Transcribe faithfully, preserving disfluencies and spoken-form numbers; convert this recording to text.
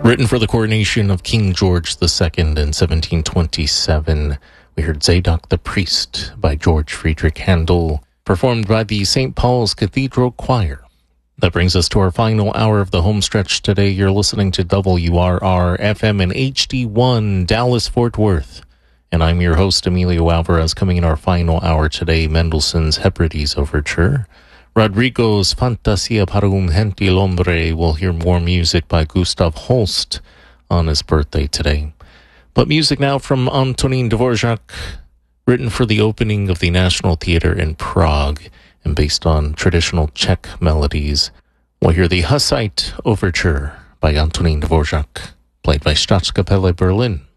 Written for the coronation of King George the Second in seventeen twenty-seven, we heard Zadok the Priest by George Friedrich Handel, performed by the Saint Paul's Cathedral Choir. That brings us to our final hour of the home stretch today. You're listening to W R R F M and H D one, Dallas-Fort Worth. And I'm your host, Emilio Alvarez. Coming in our final hour today, Mendelssohn's Hebrides Overture. Rodrigo's Fantasia para un Gentilhombre. We'll hear more music by Gustav Holst on his birthday today. But music now from Antonín Dvorak, written for the opening of the National Theatre in Prague and based on traditional Czech melodies. We'll hear the Hussite Overture by Antonín Dvorak, played by Staatskapelle Berlin.